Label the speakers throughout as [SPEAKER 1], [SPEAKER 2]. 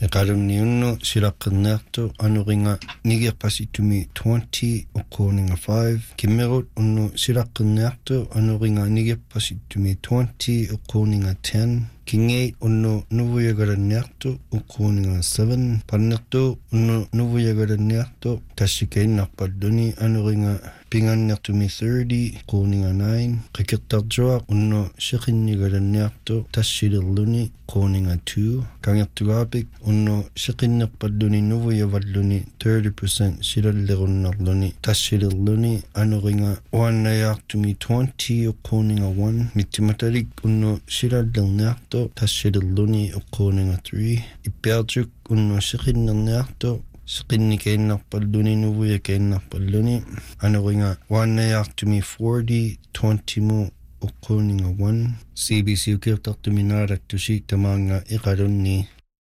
[SPEAKER 1] Eqarunni unnu siraqqinniartu anuringa nigiarpasitumi 20 uqquuninga 5. Kimmerut unnu siraqqinniartu anuringa nigiarpasitumi 20 uqquuninga 10. Kingate unnu nuvuyagaranniartu uqquuninga 7. Pannertu unnu nuvuyagaranniartu tassikainarpalluni anuringa pinganniartumi 30 uqquuninga 9. Qikirtartuaq unnu siqinnigaranniartu tassilirluni uqquuninga 2. Kangertugaapik unnu siqinnerpalluni nuvuyavalluni 30% silallerunnarluni tassilirluni anuringa uannayaartumi 20 uqquuninga 1. Mittimatalik unnu silallerniartu tassilirluni uqquuninga 3. Ippiartuk unnu siqinnerniartu siqinnikainnarpalluni nuvuyakainnarpalluni anuringa uannayaartumi 40 20 mu uqquuninga 1. CBC ukirtartumi naarattusi tamaanga iqalunni.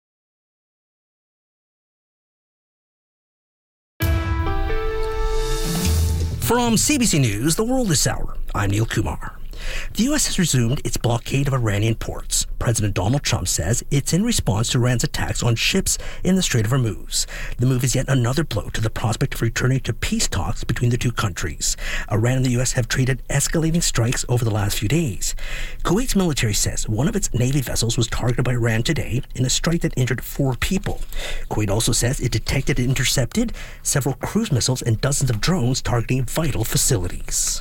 [SPEAKER 2] From CBC News, The World This Hour, I'm Neil Kumar. The U.S. has resumed its blockade of Iranian ports. President Donald Trump says it's in response to Iran's attacks on ships in the Strait of Hormuz. The move is yet another blow to the prospect of returning to peace talks between the two countries. Iran and the U.S. have traded escalating strikes over the last few days. Kuwait's military says one of its Navy vessels was targeted by Iran today in a strike that injured 4 people. Kuwait also says it detected and intercepted several cruise missiles and dozens of drones targeting vital facilities.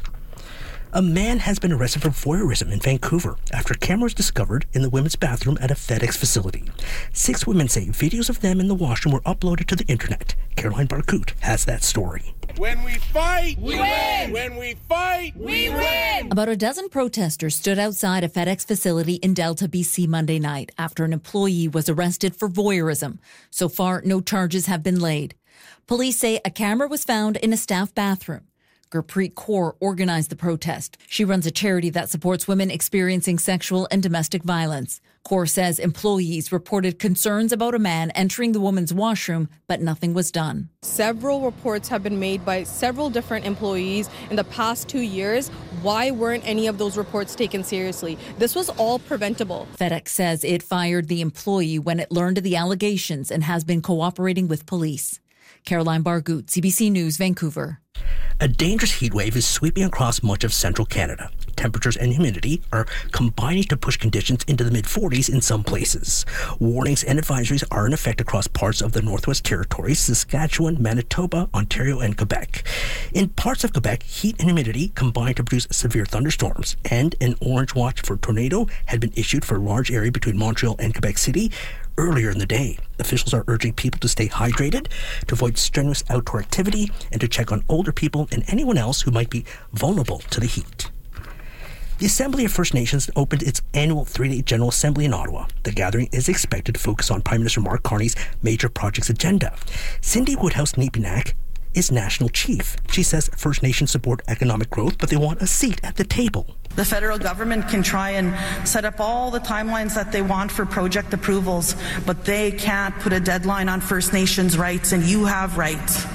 [SPEAKER 2] A man has been arrested for voyeurism in Vancouver after cameras discovered in the women's bathroom at a FedEx facility. 6 women say videos of them in the washroom were uploaded to the internet. Caroline Barcoot has that story.
[SPEAKER 3] When we fight, we win! When we fight, we win!
[SPEAKER 4] About a dozen protesters stood outside a FedEx facility in Delta, BC Monday night after an employee was arrested for voyeurism. So far, no charges have been laid. Police say a camera was found in a staff bathroom. Gurpreet Kaur organized the protest. She runs a charity that supports women experiencing sexual and domestic violence. Kaur says employees reported concerns about a man entering the woman's washroom, but nothing was done.
[SPEAKER 5] Several reports have been made by several different employees in the past 2 years. Why weren't any of those reports taken seriously? This was all preventable.
[SPEAKER 4] FedEx says it fired the employee when it learned of the allegations and has been cooperating with police. Caroline Bargout, CBC News, Vancouver.
[SPEAKER 2] A dangerous heat wave is sweeping across much of central Canada. Temperatures and humidity are combining to push conditions into the mid-40s in some places. Warnings and advisories are in effect across parts of the Northwest Territories, Saskatchewan, Manitoba, Ontario, and Quebec. In parts of Quebec, heat and humidity combine to produce severe thunderstorms, and an orange watch for tornado had been issued for a large area between Montreal and Quebec City earlier in the day. Officials are urging people to stay hydrated, to avoid strenuous outdoor activity, and to check on older people and anyone else who might be vulnerable to the heat. The Assembly of First Nations opened its annual 3-day General Assembly in Ottawa. The gathering is expected to focus on Prime Minister Mark Carney's major projects agenda. Cindy Woodhouse-Nepinak is National Chief. She says First Nations support economic growth, but they want a seat at the table.
[SPEAKER 6] The federal government can try and set up all the timelines that they want for project approvals, but they can't put a deadline on First Nations rights, and you have rights.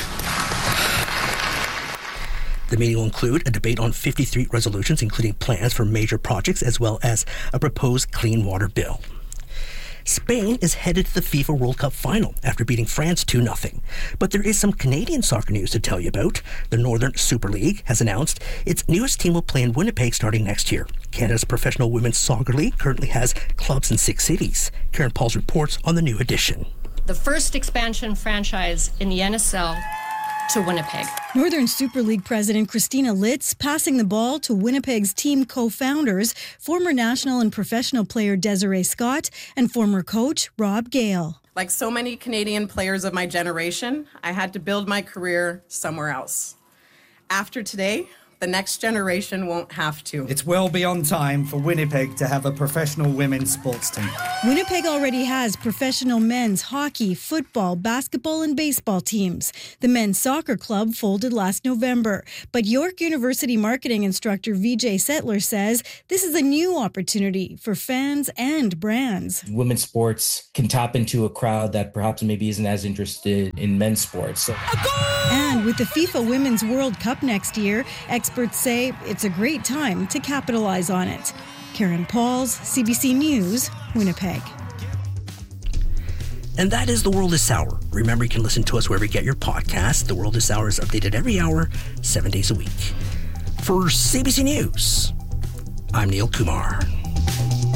[SPEAKER 2] The meeting will include a debate on 53 resolutions, including plans for major projects, as well as a proposed clean water bill. Spain is headed to the FIFA World Cup final after beating France 2-0. But there is some Canadian soccer news to tell you about. The Northern Super League has announced its newest team will play in Winnipeg starting next year. Canada's professional women's soccer league currently has clubs in 6 cities. Karen Pauls reports on the new edition.
[SPEAKER 7] The first expansion franchise in the NSL to Winnipeg.
[SPEAKER 8] Northern Super League President Christina Litz passing the ball to Winnipeg's team co-founders, former national and professional player Desiree Scott and former coach Rob Gale.
[SPEAKER 9] Like so many Canadian players of my generation, I had to build my career somewhere else. After today, the next generation won't have to.
[SPEAKER 10] It's well beyond time for Winnipeg to have a professional women's sports team.
[SPEAKER 8] Winnipeg already has professional men's hockey, football, basketball, and baseball teams. The men's soccer club folded last November. But York University marketing instructor Vijay Settler says this is a new opportunity for fans and brands.
[SPEAKER 11] Women's sports can tap into a crowd that perhaps maybe isn't as interested in men's sports.
[SPEAKER 8] And with the FIFA Women's World Cup next year, experts say it's a great time to capitalize on it. Karen Pauls, CBC News, Winnipeg.
[SPEAKER 2] And that is The World is Sour. Remember, you can listen to us wherever you get your podcasts. The World is Sour is updated every hour, 7 days a week. For CBC News, I'm Neil Kumar.